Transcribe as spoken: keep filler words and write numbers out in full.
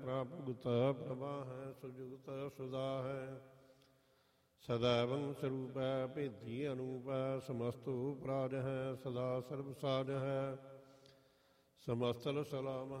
ਪ੍ਰਭੁਗਤ ਪ੍ਰਭਾ ਹੈ ਸੁਜੁਗਤ ਸੁਦਾ ਹੈ। ਸदैवं ਸਰੂਪੈ ਭੇਦੀ ਅਨੂਪੈ ਸਮਸਤੋ ਪ੍ਰਾਜ ਹੈ। ਸਦਾ ਸਰਬ ਸਾਜ ਹੈ ਸਮਸਤਲ ਸਲਾਮ